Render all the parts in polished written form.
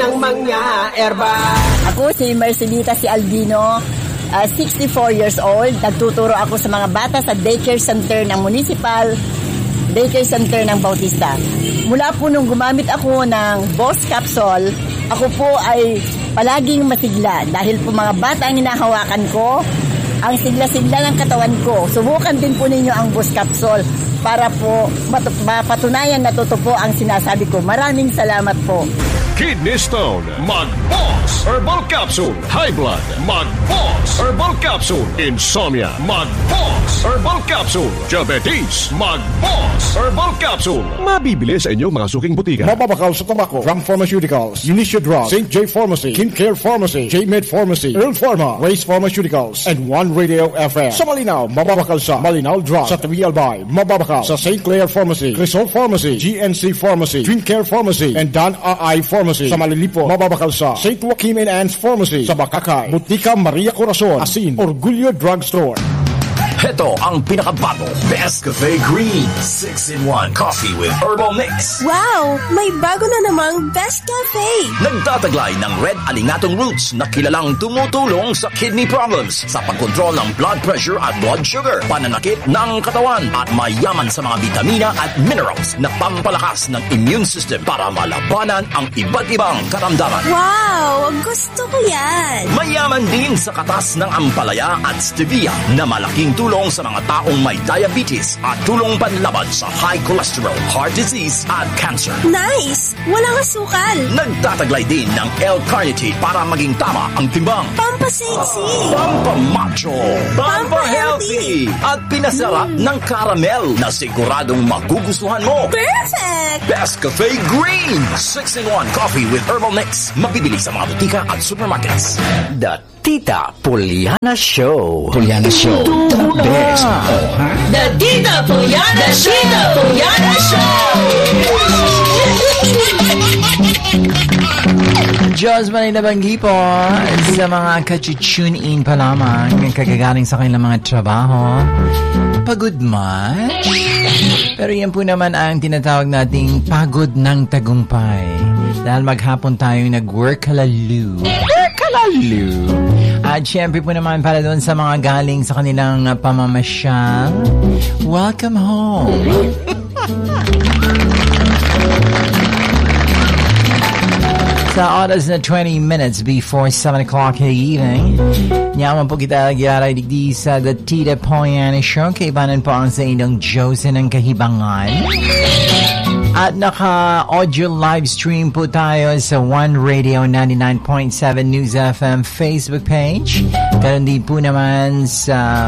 ng mga erba. Ako si Mercelita si Albino, 64 years old. Nagtuturo ako sa mga bata sa daycare center ng Municipal Daycare Center ng Bautista. Mula po nung gumamit ako ng Boss Capsule, ako po ay palaging masigla dahil po mga bata ang hinahawakan ko, ang sigla-sigla ng katawan ko. Subukan din po ninyo ang Boss Capsule para po mapatunayan na totoo po ang sinasabi ko. Maraming salamat po. Kidney Stone, Mag-Boss Herbal Capsule. High Blood, Mag-Boss Herbal Capsule. Insomnia, Mag-Boss Herbal Capsule. Diabetes, Mag-Boss Herbal Capsule. Mabibili sa inyong mga suking butika. Mababakaw sa tabako, Ram Pharmaceuticals, Unicia Drugs, St. J Pharmacy, Kim Care Pharmacy, J-Med Pharmacy, Earl Pharma, Race Pharmaceuticals, and One Radio FM. Sa Malinaw, mababakaw sa Malinaw Drugs. Sa Tabi Albay, mababakaw sa St. Clair Pharmacy, Crisol Pharmacy, GNC Pharmacy, Dream Care Pharmacy, and Dan A.I. Pharmacy. Sa Malilipo, mababakal sa St. Joaquin and Anne's Pharmacy. Sa Bakakay, Butika Maria Corazon, Asin, Orgullo Drugstore. Ito ang pinakabago, Best Cafe Green 6-in-1 Coffee with Herbal Mix. Wow! May bago na namang Best Cafe. Nagtataglay ng red alingatong roots na kilalang tumutulong sa kidney problems, sa pagkontrol ng blood pressure at blood sugar, pananakit ng katawan, at mayaman sa mga vitamina at minerals na pampalakas ng immune system para malabanan ang iba't ibang karamdaman. Wow! Gusto ko yan! Mayaman din sa katas ng ampalaya at stevia na malaking tulong sa mga taong may diabetes at tulong panlaban sa high cholesterol, heart disease at cancer. Nice! Walang asukal. Nagtataglay din ng L-carnitine para maging tama ang timbang. Pampasexy. Pampamacho. Pampahealthy. At pinasarap ng caramel na siguradong magugustuhan mo. Perfect! Best Cafe Green 6-in-1 Coffee with Herbal Mix. Mabibili sa mga butika at supermarkets. The Tita Puliana Show. Puliana Show. The best. The Tita Puliana Show. Puliana Show. Diyos man ay nabanggi po sa mga ka-tune in pa lamang kagagaling sa kanilang mga trabaho. Pagod much? Pero yan po naman ang tinatawag nating pagod ng tagumpay. Dahil maghapon tayong nag-work halalu. At syempre po naman para doon sa mga galing sa kanilang pamamasyal, welcome home. Sa oras na 20 minutes before 7 o'clock in the evening, nyaman po kita nagyaray digdi sa The Tita Puliana Show. Kaibanan po ang sa inyong Jose ng Kahibangan. At naka-audio live stream po tayo sa One Radio 99.7 News FM Facebook page. Karoon din po naman sa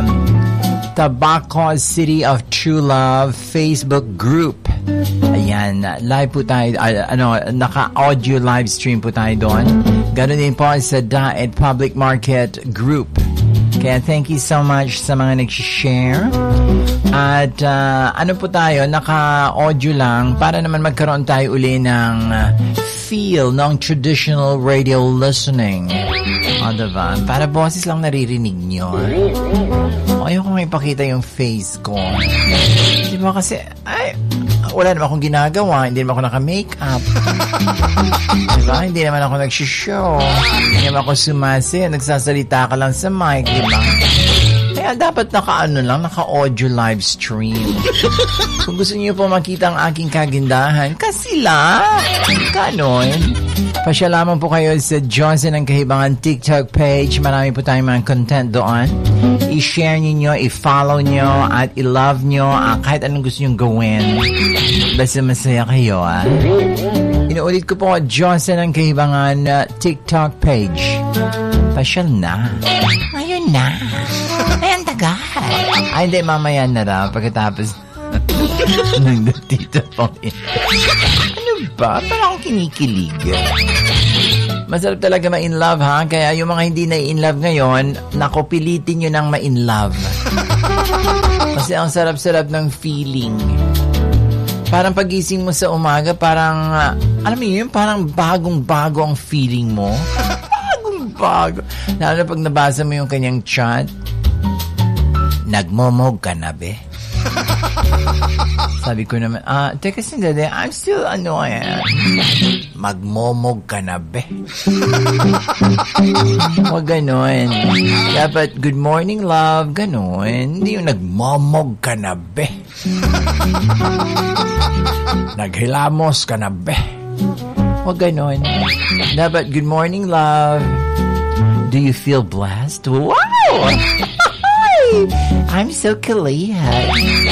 Tabaco City of True Love Facebook group. Ayan, live po tayo, naka-audio live stream po tayo doon. Karoon din po sa Daet Public Market group. Kaya thank you so much sa mga nag-share. At po tayo, naka-audio lang para naman magkaroon tayo uli ng feel ng traditional radio listening. Diba? Para boses lang naririnig nyo. Ayoko nga ipakita yung face ko. Diba kasi, wala naman akong ginagawa. Hindi naman ako naka-makeup. Diba? Hindi naman ako nag-show. Hindi naman ako sumasi. Nagsasalita ka lang sa mic. Diba? Kaya dapat naka-audio live stream. Kung gusto niyo po makita ang aking kagindahan, kasi lang. Ganon. Pasya lamang po kayo sa Johnson ng Kahibangan TikTok page. Marami po tayong mga content doon. I-share niyo, i-follow niyo, at i-love niyo kahit anong gusto niyo gawin. Basta masaya kayo, Inuulit ko po, Johnson ng Kahibangan TikTok page. Pasyal na. Ngayon na. Ay, ang tagal. Ay, hindi, mamaya na raw. Pagkatapos ng Tita Puliana. Ano ba? Parang akong kinikilig. Masarap talaga ma-in love, ha? Kaya yung mga hindi na in love ngayon, pilitin nyo nang ma-in love. Kasi ang sarap-sarap ng feeling. Parang pagising mo sa umaga, parang, alam mo yun, parang bagong-bago ang feeling mo. Bagong-bago. Lalo pag nabasa mo yung kanyang chat, nagmomog ka na, be? Sabi ko naman, teka sandali, I'm still annoyed. Magmomog ka na, be. Huwag ganon. Dapat, good morning, love, ganon. Hindi yung nagmomog ka na, be. Naghilamos ka na, be. Huwag ganon. Dapat, good morning, love. Do you feel blessed? Wow! I'm so kalihat.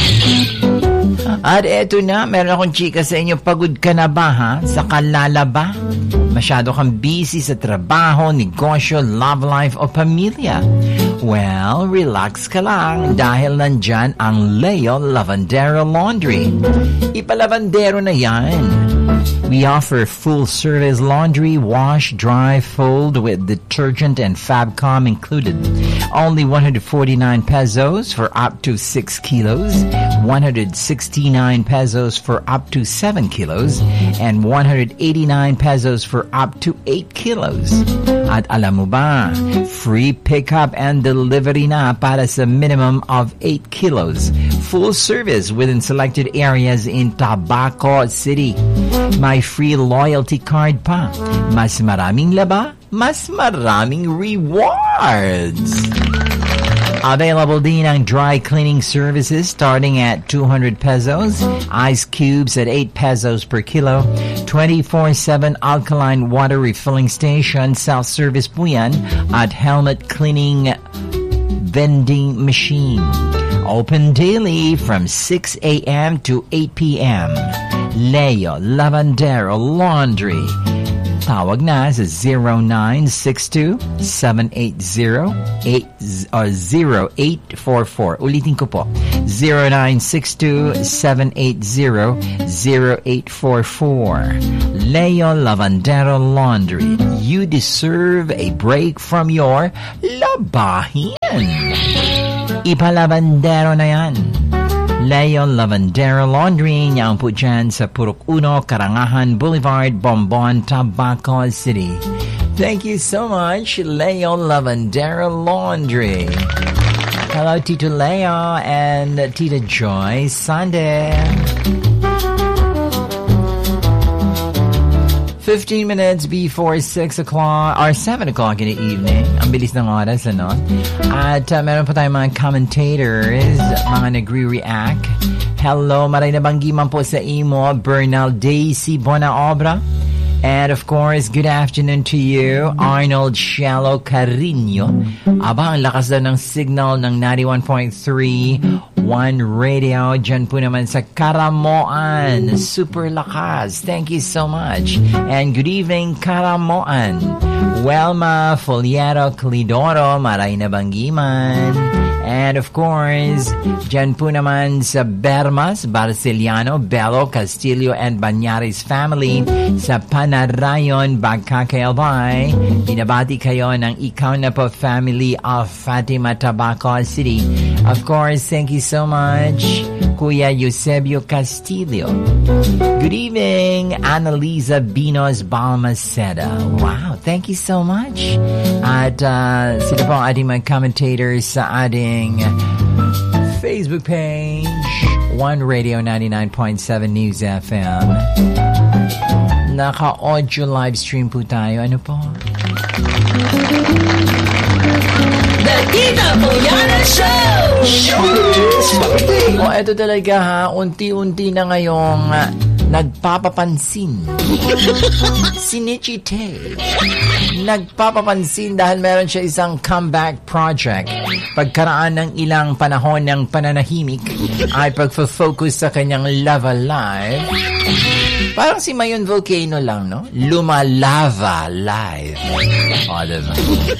At eto na, meron akong chika sa inyo. Pagod ka na ba, ha? Sa kalalaba? Masyado kang busy sa trabaho, negosyo, love life, o pamilya? Well, relax ka lang dahil nandyan ang Leo Lavandero Laundry. Ipalavandero na yan. We offer full-service laundry, wash, dry, fold with detergent and Fabcom included. Only 149 pesos for up to 6 kilos, 169 pesos for up to 7 kilos, and 189 pesos for up to 8 kilos. At alam mo ba, free pickup and delivery na para sa minimum of 8 kilos. Full service within selected areas in Tabaco City. May free loyalty card pa. Mas maraming laba, mas maraming rewards. Available din ang dry cleaning services starting at 200 pesos, ice cubes at 8 pesos per kilo, 24/7 alkaline water refilling station, self-service po yan, at helmet cleaning vending machine. Open daily from 6 a.m. to 8 p.m. Leo Lavandero Laundry. Tawag na sa 0962-780-0844. Ulitin ko po, 0962-780-0844. Leo Lavandero Laundry. You deserve a break from your labahin. Ipalavandero na yan. Leo Lavandero Laundry, niyang po dyan sa Purok 1, Karangahan Boulevard, Bombon, Tabaco City. Thank you so much, Leo Lavandero Laundry. Hello, Tito Leo and Tita Joy Sunday. 15 minutes before 6 o'clock or 7 o'clock in the evening. Ang bilis ng oras, ano? At meron pa tayong mga commentators, mga nagre-react. Hello, maray na banggiman po sa imo, Bernal Daisy Bonaobra. And of course, good afternoon to you, Arnold Shallow Carino. Aba, ang lakas daw ng signal ng 91.3 One Radio. Diyan po naman sa Karamoan. Super lakas. Thank you so much. And good evening, Karamoan. Welma Foliero Clidoro, maray na banggiman. And of course, dyan po naman sa Bermas, Barceliano, Belo, Castillo, and Banyares family sa Panarayon, Bagkakaylbay. Binabati kayo ng Ikaw na po family of Fatima, Tabaco City. Of course, thank you so much, Kuya Eusebio Castillo. Good evening, Annalisa Binos Balmaceda. Wow, thank you so much. At sila po ang ating mga commentators sa ating Facebook page, One Radio 99.7 News FM. Naka-audio live stream po tayo. Ano po? The Tita Boyana Show! O, eto talaga ha, unti-unti na ngayong nagpapapansin. Si Nichite. Nagpapapansin dahil meron siya isang comeback project. Pagkaraan ng ilang panahon ng pananahimik, ay pagfo-focus sa kanyang love life. Parang si Mayon Volcano lang, no? Lumalava live. O, diba?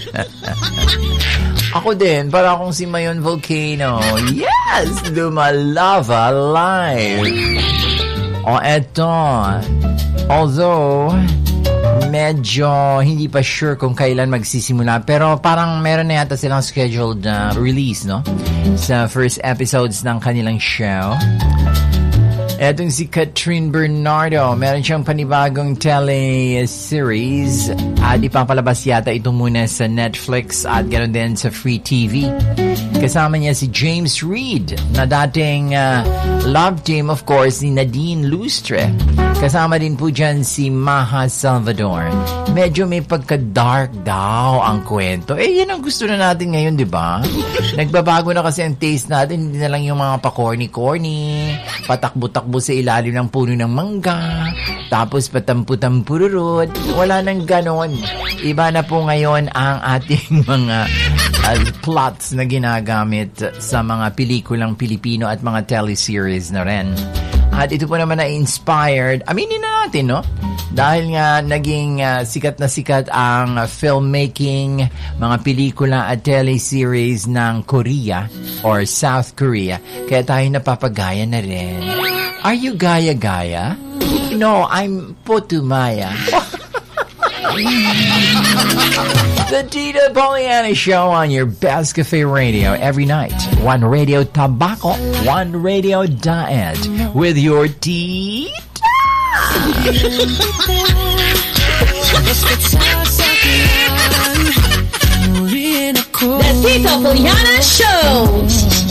Ako din, para akong si Mayon Volcano. Yes! Lumalava live. O, eto. Although, medyo hindi pa sure kung kailan magsisimula. Pero parang meron na yata silang scheduled release, no? Sa first episodes ng kanilang show. Etong si Catherine Bernardo, meron siyang panibagong tele-series at ipapalabas yata ito muna sa Netflix at ganoon din sa Free TV. Kasama niya si James Reid na dating love team, of course, ni Nadine Lustre. Kasama din po dyan si Maha Salvador. Medyo may pagka-dark daw ang kwento. Yan ang gusto na natin ngayon, di ba? Nagbabago na kasi ang taste natin. Hindi na lang yung mga pa-corny-corny, patakbo-takbo sa ilalim ng puno ng mangga, tapos patampu-tampururot. Wala nang ganon. Iba na po ngayon ang ating mga plots na ginagamit sa mga pelikulang Pilipino at mga teleseries na rin. At ito po naman na inspired, aminin na natin, no? Dahil nga naging sikat na sikat ang filmmaking, mga pelikula at teleseries ng Korea or South Korea. Kaya tayo napapagaya na rin. Are you gaya-gaya? No, I'm Putumaya. The Tita Poliana Show on your Best Cafe Radio every night. One Radio Tabaco, one Radio Diet with your Tita. The Tita Poliana Show.